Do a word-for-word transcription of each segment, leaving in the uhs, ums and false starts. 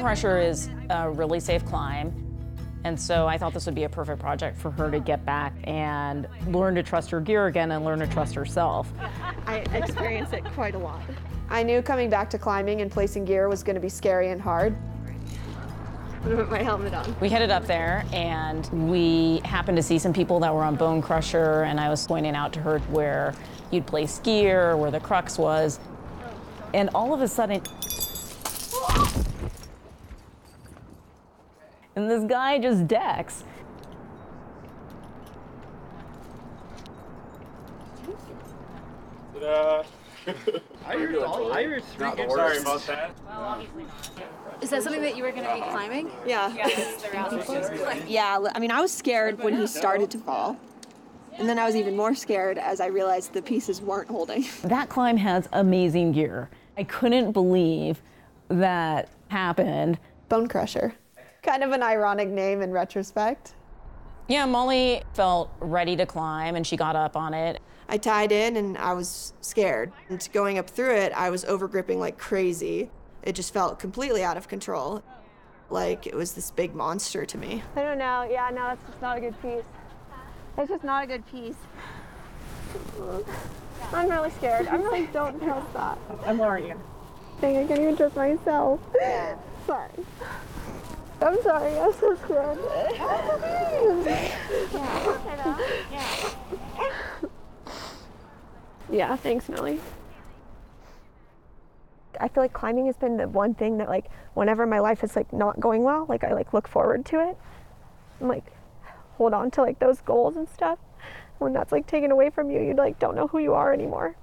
Crusher is a really safe climb, and so I thought this would be a perfect project for her to get back and learn to trust her gear again and learn to trust herself. I experience it quite a lot. I knew coming back to climbing and placing gear was going to be scary and hard. I'm gonna put my helmet on. We headed up there and we happened to see some people that were on Bone Crusher, and I was pointing out to her where you'd place gear, where the crux was, and all of a sudden, and this guy just decks. Ta-da! I heard all Irish Not the Sorry worst. about that. Well, obviously not. Is that something that you were going to be climbing? Yeah. Yeah, I mean, I was scared when he started to fall. And then I was even more scared as I realized the pieces weren't holding. That climb has amazing gear. I couldn't believe that happened. Bone Crusher. Kind of an ironic name in retrospect. Yeah, Molly felt ready to climb and she got up on it. I tied in and I was scared. And going up through it, I was over gripping like crazy. It just felt completely out of control. Like it was this big monster to me. I don't know. Yeah, no, that's just not a good piece. It's just not a good piece. I'm really scared. I'm like, don't trust that. I'm lowering you. Dang, I can't even trust myself. Sorry. I'm sorry, I'm so scared. Yeah, thanks, Millie. I feel like climbing has been the one thing that, like, whenever my life is like not going well, like I like look forward to it and like hold on to like those goals and stuff. When that's like taken away from you, you like don't know who you are anymore.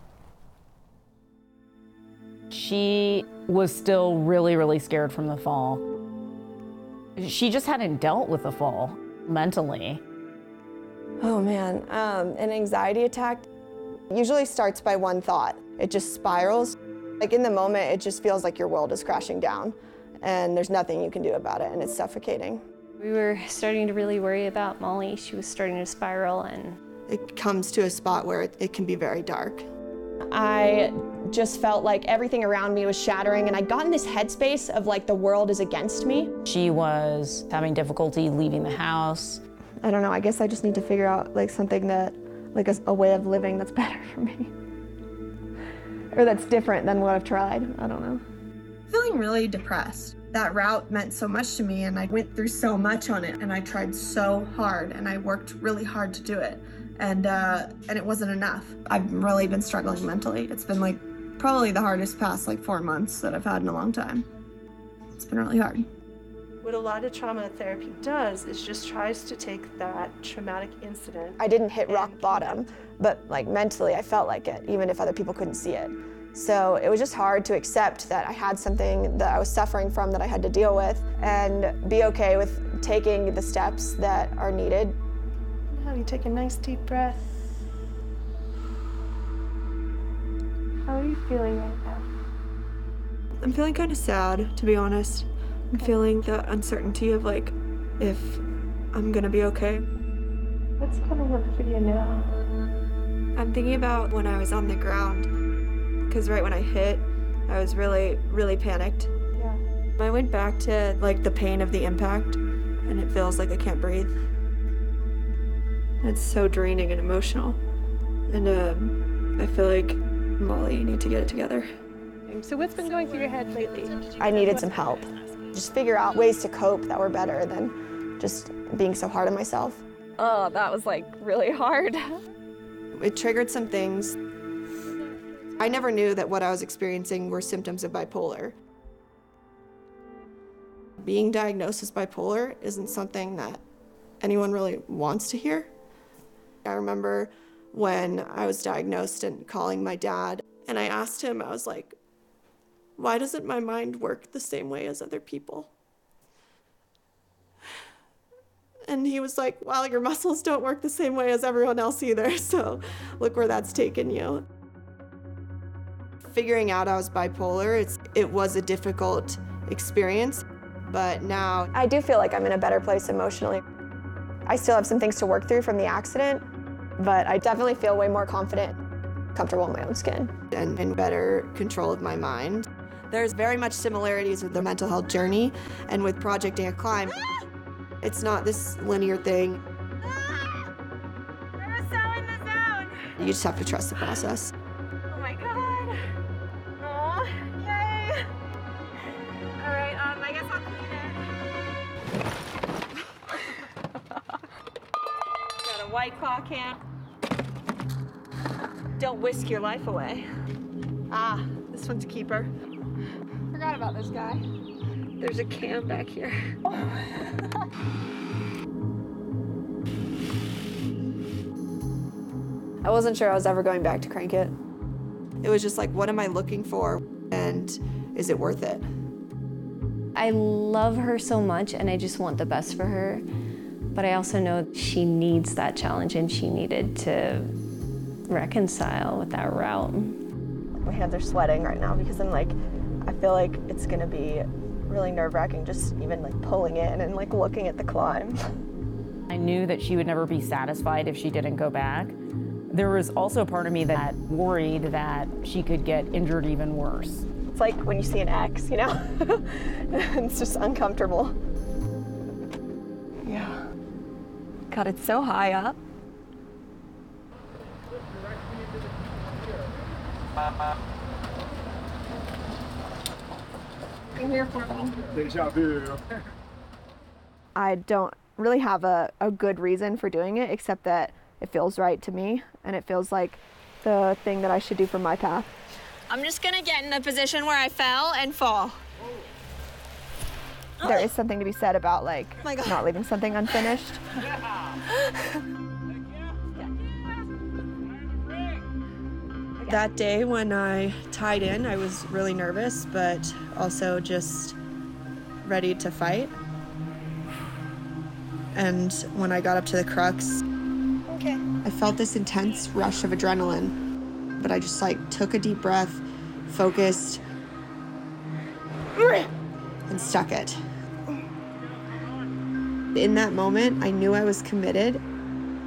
She was still really, really scared from the fall. She just hadn't dealt with the fall mentally. Oh man, um, an anxiety attack usually starts by one thought. It just spirals. Like in the moment, it just feels like your world is crashing down and there's nothing you can do about it and it's suffocating. We were starting to really worry about Molly. She was starting to spiral, and It comes to a spot where it, it can be very dark. I just felt like everything around me was shattering, and I got in this headspace of like the world is against me. She was having difficulty leaving the house. I don't know, I guess I just need to figure out like something that, like a, a way of living that's better for me. Or that's different than what I've tried, I don't know. Feeling really depressed. That route meant so much to me and I went through so much on it and I tried so hard and I worked really hard to do it. And uh, and it wasn't enough. I've really been struggling mentally. It's been like probably the hardest past like four months that I've had in a long time. It's been really hard. What a lot of trauma therapy does is just tries to take that traumatic incident. I didn't hit rock bottom, but like mentally I felt like it, even if other people couldn't see it. So it was just hard to accept that I had something that I was suffering from that I had to deal with and be okay with taking the steps that are needed. Now you take a nice deep breath. How are you feeling right now? I'm feeling kind of sad, to be honest. I'm feeling the uncertainty of like, if I'm gonna be okay. What's coming up for you now? I'm thinking about when I was on the ground, because right when I hit, I was really, really panicked. Yeah. I went back to like the pain of the impact, and it feels like I can't breathe. It's so draining and emotional. And um, I feel like, Molly, you need to get it together. So what's been going through your head lately? I needed some help. Just figure out ways to cope that were better than just being so hard on myself. Oh, that was like really hard. It triggered some things. I never knew that what I was experiencing were symptoms of bipolar. Being diagnosed as bipolar isn't something that anyone really wants to hear. I remember when I was diagnosed and calling my dad, and I asked him, I was like, why doesn't my mind work the same way as other people? And he was like, well, your muscles don't work the same way as everyone else either, so look where that's taken you. Figuring out I was bipolar, it's, it was a difficult experience, but now I do feel like I'm in a better place emotionally. I still have some things to work through from the accident, but I definitely feel way more confident, comfortable in my own skin, and in better control of my mind. There's very much similarities with the mental health journey and with Project Ant Climb. It's not this linear thing. I was so in the zone. You just have to trust the process. Oh my God. Oh, yay. All right, um, I guess I'll clean it. Got a White Claw can. Don't whisk your life away. Ah, this one's a keeper. Forgot about this guy. There's a can back here. I wasn't sure I was ever going back to Crank It. It was just like, what am I looking for? And is it worth it? I love her so much and I just want the best for her. But I also know she needs that challenge and she needed to reconcile with that route. My hands are sweating right now because I'm like, I feel like it's gonna be really nerve-wracking just even like pulling in and like looking at the climb. I knew that she would never be satisfied if she didn't go back. There was also a part of me that worried that she could get injured even worse. It's like when you see an X, you know? It's just uncomfortable. Yeah. God, it's so high up. Come here for me. Deja vu. I don't really have a, a good reason for doing it except that it feels right to me and it feels like the thing that I should do for my path. I'm just gonna get in a position where I fell and fall. There is something to be said about like my God. not leaving something unfinished. That day when I tied in, I was really nervous, but also just ready to fight. And when I got up to the crux, Okay. I felt this intense rush of adrenaline, but I just like took a deep breath, focused, and stuck it. In that moment, I knew I was committed